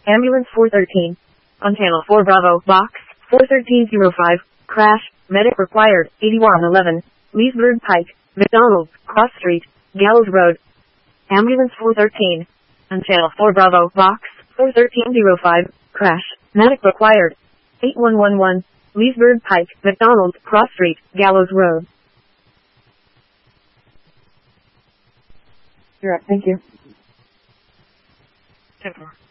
Ambulance 413. On channel 4 Bravo, box 41305. Crash. Medic required. 8111. Leesburg Pike. McDonald's, Cross Street, Gallows Road. Ambulance 413. On channel 4 Bravo, box 41305. Crash. Medic required. 8111. Leesburg Pike, McDonald's, Cross Street, Gallows Road. You're up. Thank you. 10-4.